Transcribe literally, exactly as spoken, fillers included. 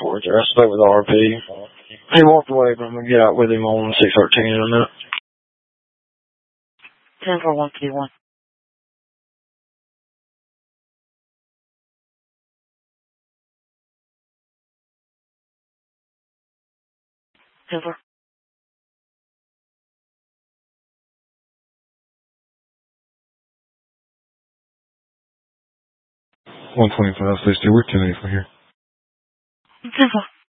towards there. I spoke with R P. He walked away, but I'm going to get out with him on six thirteen in a minute. ten four one two one. ten four. one twenty-five, sixty. We're ten eight from here. ten four.